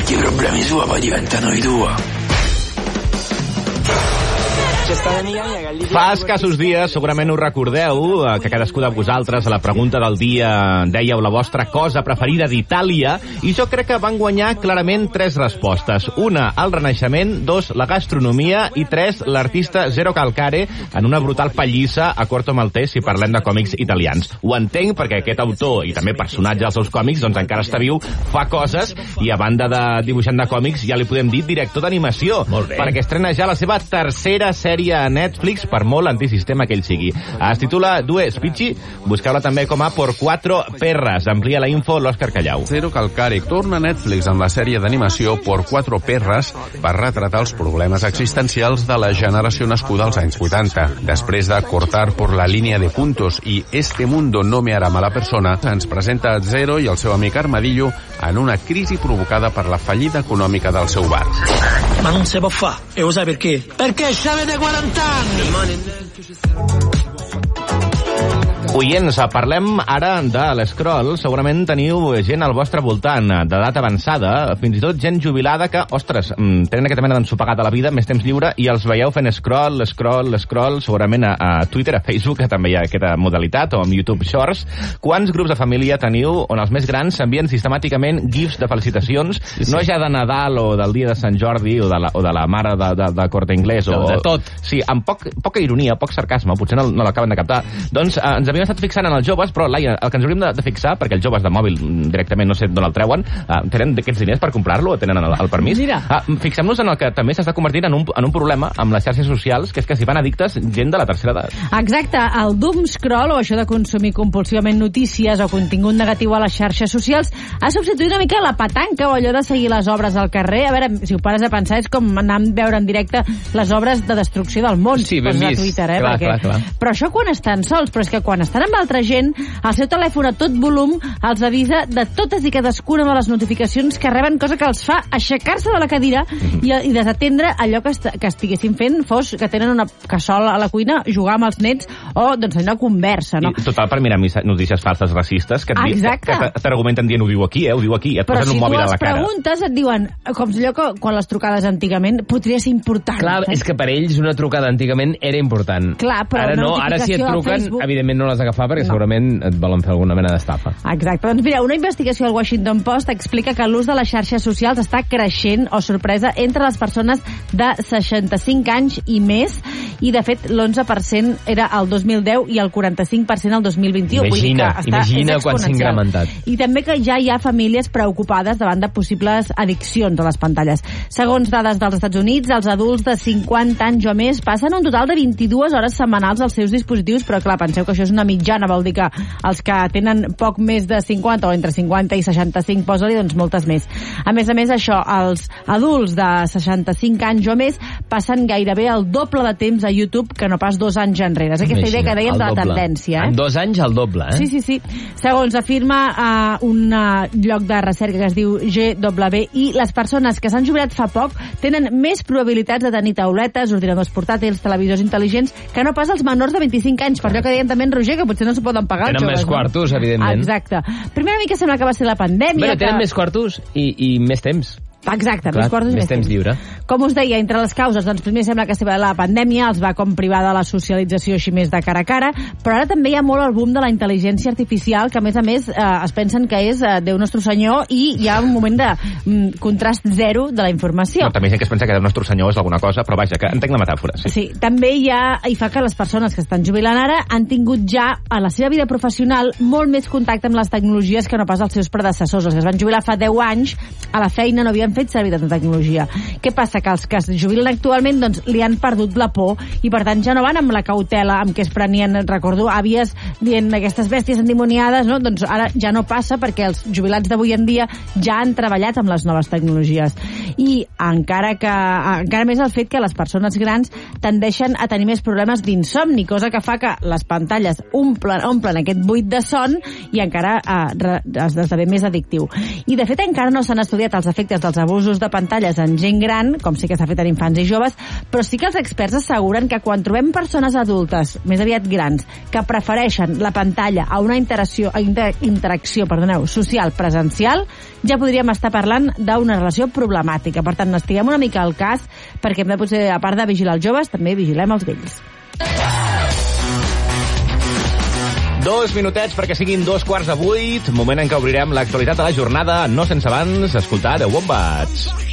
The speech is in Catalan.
I problemi sua poi diventano i tuoi. Fa escassos dies, segurament us recordeu que cadascú de vosaltres a la pregunta del dia dèieu la vostra cosa preferida d'Itàlia, i jo crec que van guanyar clarament 3 respostes. 1, el Renaixement, 2, la gastronomia, i 3, l'artista Zero Calcare en una brutal pallissa a Corto Maltese si parlem de còmics italians. Ho entenc perquè aquest autor i també personatge dels seus còmics doncs encara està viu, fa coses, i a banda de dibuixant de còmics ja li podem dir director d'animació, perquè estrena ja la seva tercera sèrie a Netflix, per molt antisistema que ell sigui. Es titula Due Spicci, busqueu-la també com a Por 4 Perras. Amplia la info l'Òscar Callau. Zero Calcare torna a Netflix amb la sèrie d'animació Por 4 Perras per retratar els problemes existencials de la generació nascuda als anys 80. Després de Cortar por la línea de puntos i Este mundo no me hará mala persona, ens presenta Zero i el seu amic Armadillo en una crisi provocada per la fallida econòmica del seu bar. Ma non si può fare, e lo sai perché? Perché avete 40 anni! Oients, parlem ara de l'Scroll. Segurament teniu gent al vostre voltant d'edat avançada, fins i tot gent jubilada que, ostres, tenen aquesta mena d'ensopegat a la vida, més temps lliure, i els veieu fent scroll, segurament a Twitter, a Facebook, que també hi ha aquesta modalitat, o amb YouTube Shorts. Quants grups de família teniu on els més grans s'envien sistemàticament gifs de felicitacions, no ja de Nadal o del dia de Sant Jordi o de la mare de Corte Inglés, o de tot. Sí, amb poca ironia, poc sarcasme, potser no l'acaben de captar. Doncs ens havíem estat fixant en els joves, però Laia, el que ens hauríem de fixar, perquè els joves de mòbil directament no sé d'on el treuen, tenen aquests diners per comprar-lo o tenen el permís? Fixem-nos en el que també s'està convertint en un problema amb les xarxes socials, que és que s'hi van addictes gent de la tercera edat. Exacte, el doom scroll, o això de consumir compulsivament notícies o contingut negatiu a les xarxes socials, ha substituït una mica la petanca o allò de seguir les obres al carrer. A veure, si ho pares a pensar, és com anar a veure en directe les obres de destrucció del món, sí, ben vist. A Twitter, clar. Però això quan estan sols, però és que quan estan amb altra gent, el seu telèfon a tot volum els avisa de totes i cadascuna de les notificacions que reben, cosa que els fa aixecar-se de la cadira i desatendre allò que estiguessin fent, fos que tenen una cassola a la cuina, jugar amb els nets o doncs una conversa, no? I total per mirar notícies falses racistes que t'argumenten dient ho diu aquí, et posen un mòbil a la cara. Però si tu els preguntes et diuen, com allò que quan les trucades antigament podria ser important. Clar, és que per ells una trucada antigament era important. Clar, però ara no, ara si et truquen, evidentment no les agafar perquè segurament et volen fer alguna mena d'estafa. Exacte. Doncs mira, una investigació al Washington Post explica que l'ús de les xarxes socials està creixent, o sorpresa, entre les persones de 65 anys i més, i de fet l'11% era el 2010 i el 45% el 2021. Imagina quan s'ha incrementat. I també que ja hi ha famílies preocupades davant de possibles addiccions a les pantalles. Segons dades dels Estats Units, els adults de 50 anys o més passen un total de 22 hores setmanals als seus dispositius, però clar, penseu que això és una mitjana, vol dir que els que tenen poc més de 50 o entre 50 i 65, posa-li, doncs moltes més. A més, això, els adults de 65 anys o més passen gairebé el doble de temps a YouTube que no pas 2 anys enrere. És aquesta idea que dèiem de la tendència. En 2 anys el doble, eh? Sí. Segons afirma un lloc de recerca que es diu GWI, les persones que s'han jubilat fa poc tenen més probabilitats de tenir tauletes, ordinadors portàtils, televisors intel·ligents, que no pas els menors de 25 anys. Per allò que deien també en Roger, que potser no s'ho poden pagar. Tenen més quartos, evidentment. Exacte. Primer una mica sembla que va ser la pandèmia. Tenen més quartos i més temps. Exacte, clar, més quartos i més temps lliure. Com us deia, entre les causes, doncs primer sembla que la pandèmia els va com privar de la socialització així més de cara a cara, però ara també hi ha molt el boom de la intel·ligència artificial, que a més es pensen que és Déu Nostre Senyor, i hi ha un moment de contrast zero de la informació. No, també hi ha gent que es pensa que Déu Nostre Senyor és alguna cosa, però vaja, que entenc la metàfora. Sí, també hi fa que les persones que estan jubilant ara han tingut ja a la seva vida professional molt més contacte amb les tecnologies que no pas els seus predecessors. Els que es van jubilar fa 10 anys a la feina no havien fet servir de tecnologia. Què passa? Que els que es jubilen actualment doncs li han perdut la por i per tant ja no van amb la cautela amb què es prenien, recordo, àvies dient aquestes bèsties endimoniades, no? Doncs ara ja no passa perquè els jubilats d'avui en dia ja han treballat amb les noves tecnologies. I encara més el fet que les persones grans tendeixen a tenir més problemes d'insomni, cosa que fa que les pantalles omplen aquest buit de son i encara esdevé més addictiu. I de fet encara no s'han estudiat els efectes dels abusos de pantalles en gent gran, com sí que s'ha fet en infants i joves, però sí que els experts asseguren que quan trobem persones adultes, més aviat grans, que prefereixen la pantalla a una interacció social presencial, ja podríem estar parlant d'una relació problemàtica. Per tant, estiguem una mica al cas, perquè hem de potser, a part de vigilar els joves, també vigilem els vells. 2 minutets perquè siguin 7:15, moment en què obrirem l'actualitat de la jornada, no sense abans escoltar The Wombats.